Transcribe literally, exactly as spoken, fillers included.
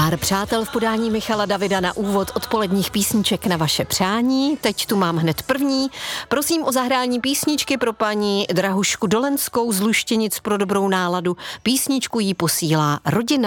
Pár přátel v podání Michala Davida na úvod odpoledních písniček na vaše přání. Teď tu mám hned první. Prosím o zahrání písničky pro paní Drahušku Dolenskou z Luštěnic pro dobrou náladu. Písničku jí posílá rodina.